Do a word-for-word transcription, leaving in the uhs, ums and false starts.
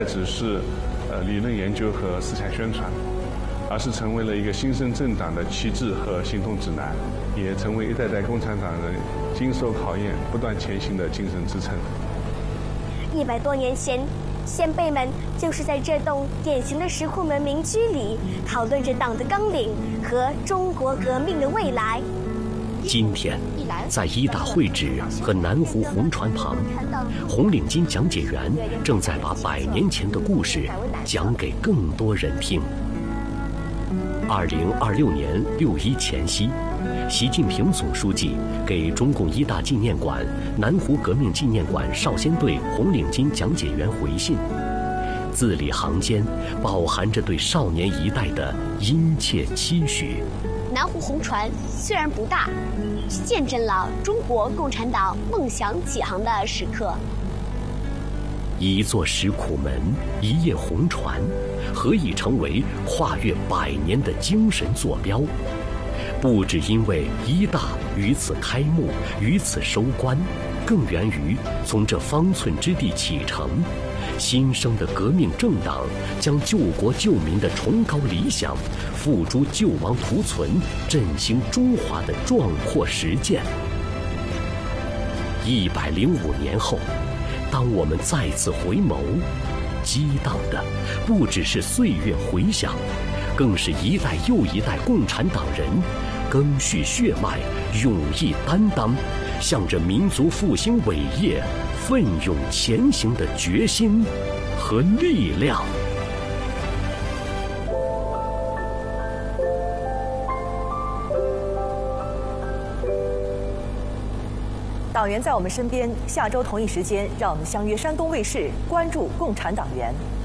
只是呃理论研究和思想宣传，而是成为了一个新生政党的旗帜和行动指南，也成为一代代共产党人经受考验、不断前行的精神支撑。 一百多年前，先辈们就是在这栋典型的石库门民居里，讨论着党的纲领和中国革命的未来。 今天，在医大会址和南湖红船旁，红领巾讲解员正在把百年前的故事讲给更多人听。二零二六年六一前夕，习近平总书记给中共一大纪念馆、南湖革命纪念馆少先队红领巾讲解员回信，字里行间饱含着对少年一代的殷切期许。 南湖红船虽然不大，见证了中国共产党梦想起航的时刻。 一座石库门，一叶红船，何以成为跨越百年的精神坐标？不只因为一大于此开幕，于此收官，更源于从这方寸之地启程，新生的革命政党将救国救民的崇高理想付诸救亡图存、振兴中华的壮阔实践。一百零五年后，当我们再次回眸，激荡的不只是岁月回响，更是一代又一代共产党人赓续血脉、勇毅担当，向着民族复兴伟业奋勇前行的决心和力量。 党员在我们身边，下周同一时间，让我们相约山东卫视，关注共产党员。